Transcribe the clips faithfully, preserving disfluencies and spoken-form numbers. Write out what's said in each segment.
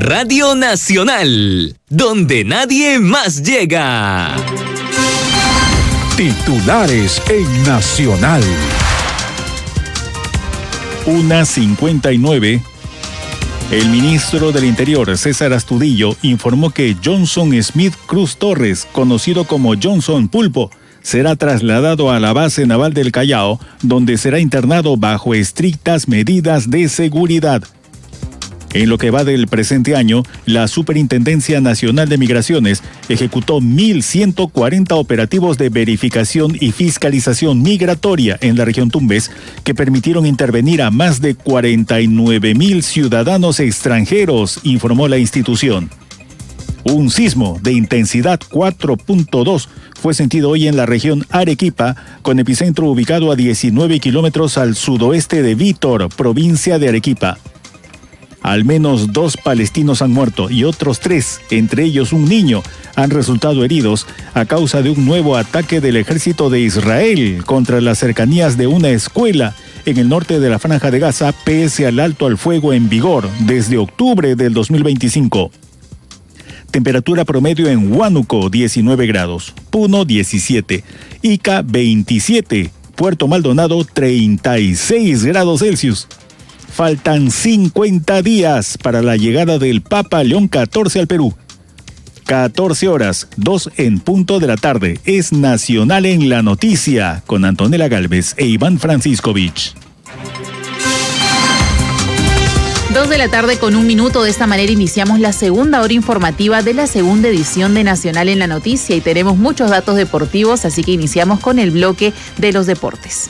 Radio Nacional, donde nadie más llega. Titulares en Nacional. Una cincuenta y nueve. El ministro del Interior, César Astudillo, informó que Johnson Smith Cruz Torres, conocido como Johnson Pulpo, será trasladado a la base naval del Callao, donde será internado bajo estrictas medidas de seguridad. En lo que va del presente año, la Superintendencia Nacional de Migraciones ejecutó mil ciento cuarenta operativos de verificación y fiscalización migratoria en la región Tumbes, que permitieron intervenir a más de cuarenta y nueve mil ciudadanos extranjeros, informó la institución. Un sismo de intensidad cuatro punto dos fue sentido hoy en la región Arequipa, con epicentro ubicado a diecinueve kilómetros al sudoeste de Vítor, provincia de Arequipa. Al menos dos palestinos han muerto y otros tres, entre ellos un niño, han resultado heridos a causa de un nuevo ataque del ejército de Israel contra las cercanías de una escuela en el norte de la Franja de Gaza, pese al alto al fuego en vigor desde octubre del dos mil veinticinco. Temperatura promedio en Huánuco, diecinueve grados, Puno, diecisiete, Ica, veintisiete, Puerto Maldonado, treinta y seis grados Celsius. Faltan cincuenta días para la llegada del Papa León catorce al Perú. catorce horas, dos en punto de la tarde. Es Nacional en la Noticia, con Antonella Gálvez e Iván Franciscovich. Dos de la tarde con un minuto. De esta manera iniciamos la segunda hora informativa de la segunda edición de Nacional en la Noticia y tenemos muchos datos deportivos, así que iniciamos con el bloque de los deportes.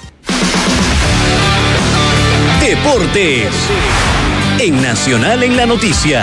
Deportes en Nacional en la Noticia.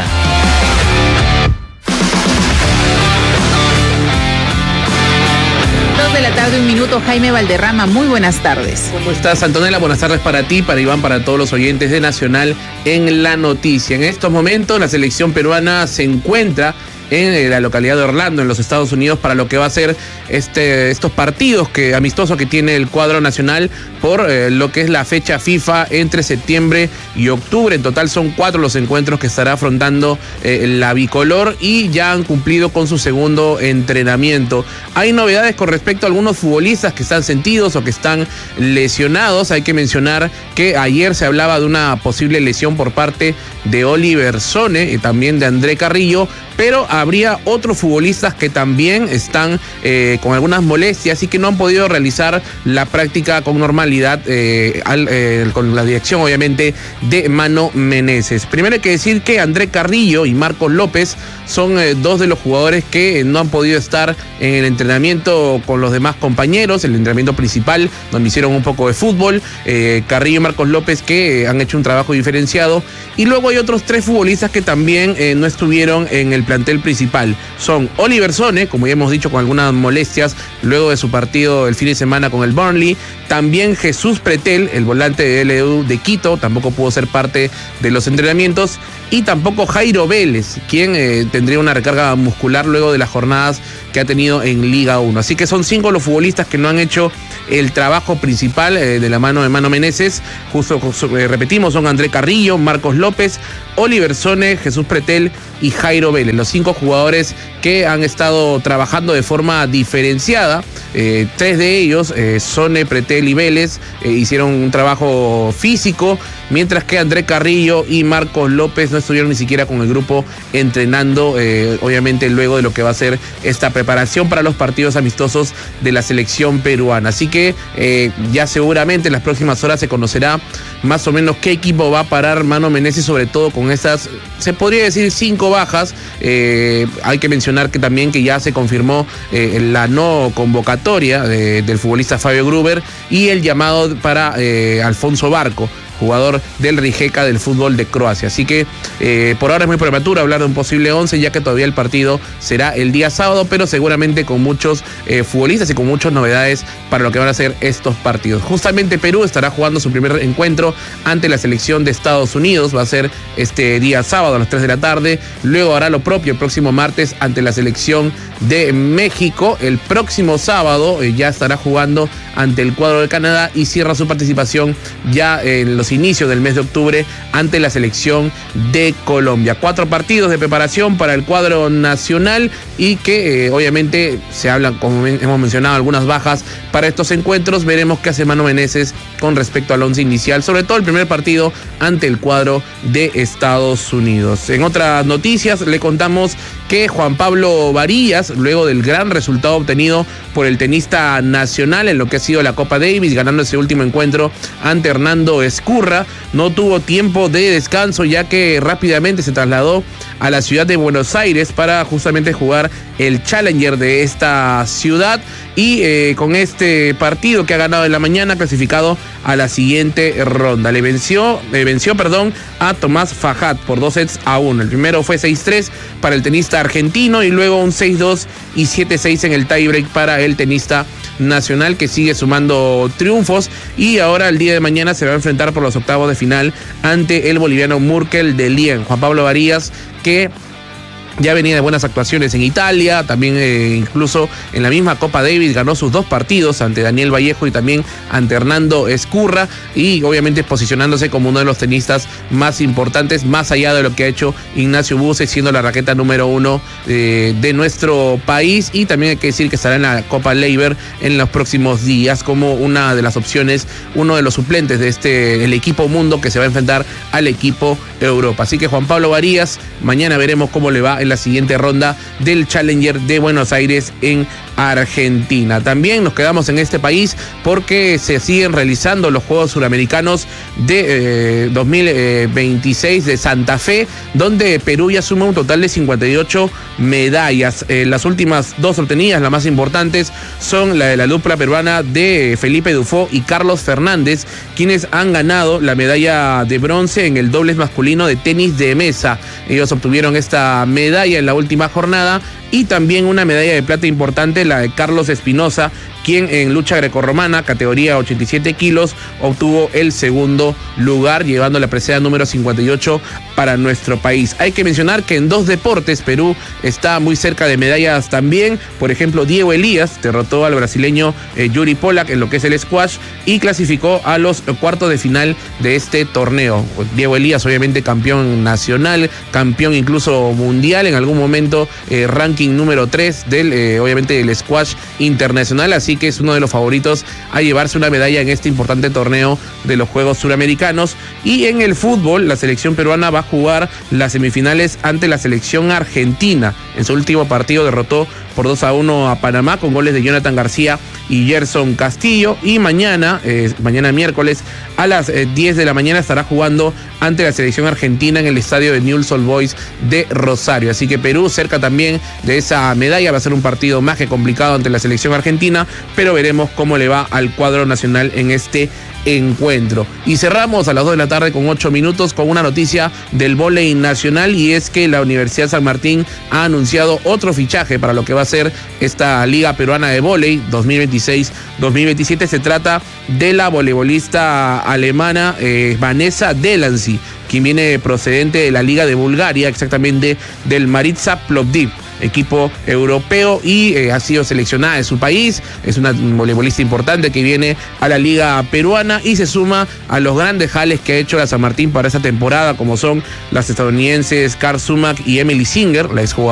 Dos de la tarde, un minuto. Jaime Valderrama, muy buenas tardes. ¿Cómo estás, Antonella? Buenas tardes para ti, para Iván, para todos los oyentes de Nacional en la Noticia. En estos momentos la selección peruana se encuentra en la localidad de Orlando, en los Estados Unidos, para lo que va a ser este, estos partidos que, amistosos que tiene el cuadro nacional por eh, lo que es la fecha FIFA entre septiembre y octubre. En total son cuatro los encuentros que estará afrontando eh, la bicolor y ya han cumplido con su segundo entrenamiento. Hay novedades con respecto a algunos futbolistas que están sentidos o que están lesionados. Hay que mencionar que ayer se hablaba de una posible lesión por parte de Oliver Sone y también de André Carrillo, pero habría otros futbolistas que también están eh, con algunas molestias y que no han podido realizar la práctica con normalidad eh, al, eh, con la dirección, obviamente, de Mano Meneses. Primero hay que decir que André Carrillo y Marcos López son eh, dos de los jugadores que no han podido estar en el entrenamiento con los demás compañeros, el entrenamiento principal, donde hicieron un poco de fútbol. eh, Carrillo y Marcos López que eh, han hecho un trabajo diferenciado. Y luego hay otros tres futbolistas que también eh, no estuvieron en el plantel principal. Son Oliver Sone, como ya hemos dicho, con algunas molestias luego de su partido el fin de semana con el Burnley. También Jesús Pretel, el volante de L U de Quito, tampoco pudo ser parte de los entrenamientos. Y tampoco Jairo Vélez, quien eh, tendría una recarga muscular luego de las jornadas que ha tenido en Liga uno. Así que son cinco los futbolistas que no han hecho el trabajo principal eh, de la mano de Mano Meneses. Justo eh, repetimos, son André Carrillo, Marcos López, Oliver Sone, Jesús Pretel y Jairo Vélez, los cinco jugadores que han estado trabajando de forma diferenciada. Eh, tres de ellos, eh, Sone, Pretel y Vélez, eh, hicieron un trabajo físico, mientras que André Carrillo y Marcos López no estuvieron ni siquiera con el grupo entrenando, eh, obviamente luego de lo que va a ser esta preparación para los partidos amistosos de la selección peruana. Así que eh, ya seguramente en las próximas horas se conocerá más o menos qué equipo va a parar Mano Meneses, sobre todo con estas, se podría decir, cinco bajas. Eh, hay que mencionar que también que ya se confirmó eh, la no convocatoria de, del futbolista Fabio Gruber y el llamado para eh, Alfonso Barco, jugador del Rijeka del fútbol de Croacia. Así que eh, por ahora es muy prematuro hablar de un posible once, ya que todavía el partido será el día sábado, pero seguramente con muchos eh, futbolistas y con muchas novedades para lo que van a ser estos partidos. Justamente Perú estará jugando su primer encuentro ante la selección de Estados Unidos, va a ser este día sábado a las tres de la tarde, luego hará lo propio el próximo martes ante la selección de México. El próximo sábado eh, ya estará jugando ante el cuadro de Canadá y cierra su participación ya en los inicios del mes de octubre ante la selección de Colombia. Cuatro partidos de preparación para el cuadro nacional y que eh, obviamente se hablan, como hemos mencionado, algunas bajas para estos encuentros. Veremos qué hace Mano Meneses con respecto al once inicial, sobre todo el primer partido ante el cuadro de Estados Unidos. En otras noticias le contamos que Juan Pablo Varillas, luego del gran resultado obtenido por el tenista nacional en lo que ha sido la Copa Davis, ganando ese último encuentro ante Hernando Ezcurra, no tuvo tiempo de descanso, ya que rápidamente se trasladó a la ciudad de Buenos Aires para justamente jugar el Challenger de esta ciudad y eh, con este partido que ha ganado en la mañana, clasificado a la siguiente ronda. Le venció, le venció perdón, a Tomás Fajat por dos sets a uno. El primero fue seis tres para el tenista argentino y luego un seis dos y siete seis en el tiebreak para el tenista nacional, que sigue sumando triunfos y ahora el día de mañana se va a enfrentar por los octavos de final ante el boliviano Murkel de Lien. Juan Pablo Varillas, que ya venía de buenas actuaciones en Italia, también eh, incluso en la misma Copa Davis ganó sus dos partidos ante Daniel Vallejo y también ante Hernando Ezcurra, y obviamente posicionándose como uno de los tenistas más importantes, más allá de lo que ha hecho Ignacio Buses, siendo la raqueta número uno eh, de nuestro país. Y también hay que decir que estará en la Copa Leiber en los próximos días como una de las opciones, uno de los suplentes de este el equipo mundo que se va a enfrentar al equipo Europa. Así que Juan Pablo Varillas, mañana veremos cómo le va en la siguiente ronda del Challenger de Buenos Aires en Argentina. También nos quedamos en este país porque se siguen realizando los Juegos Suramericanos de eh, dos mil veintiséis de Santa Fe, donde Perú ya suma un total de cincuenta y ocho medallas. Eh, las últimas dos obtenidas, las más importantes, son la de la dupla peruana de Felipe Dufó y Carlos Fernández, quienes han ganado la medalla de bronce en el dobles masculino de tenis de mesa. Ellos obtuvieron esta medalla en la última jornada, y también una medalla de plata importante, la de Carlos Espinosa, quien en lucha grecorromana, categoría ochenta y siete kilos, obtuvo el segundo lugar, llevando la presea número cincuenta y ocho para nuestro país. Hay que mencionar que en dos deportes Perú está muy cerca de medallas también. Por ejemplo, Diego Elías derrotó al brasileño eh, Yuri Polak en lo que es el squash y clasificó a los cuartos de final de este torneo. Diego Elías, obviamente campeón nacional, campeón incluso mundial, en algún momento eh, ranking número tres del, eh, obviamente, del squash internacional, así que es uno de los favoritos a llevarse una medalla en este importante torneo de los Juegos Suramericanos. Y en el fútbol, la selección peruana va a jugar las semifinales ante la selección argentina. En su último partido derrotó por dos a uno a Panamá con goles de Jonathan García y Gerson Castillo, y mañana, eh, mañana miércoles a las eh, diez de la mañana estará jugando ante la selección argentina en el estadio de Newell's Old Boys de Rosario. Así que Perú cerca también de esa medalla. Va a ser un partido más que complicado ante la selección argentina, pero veremos cómo le va al cuadro nacional en este encuentro. Y cerramos a las dos de la tarde con ocho minutos con una noticia del vóley nacional, y es que la Universidad San Martín ha anunciado otro fichaje para lo que va a ser esta Liga Peruana de Vóley dos mil veintiséis dos mil veintisiete. Se trata de la voleibolista alemana eh, Vanessa Delancey, quien viene procedente de la Liga de Bulgaria, exactamente del Maritsa Plovdiv, equipo europeo, y eh, ha sido seleccionada de su país. Es una voleibolista importante que viene a la liga peruana y se suma a los grandes jales que ha hecho la San Martín para esta temporada, como son las estadounidenses Carl Sumac y Emily Singer, la exjugadora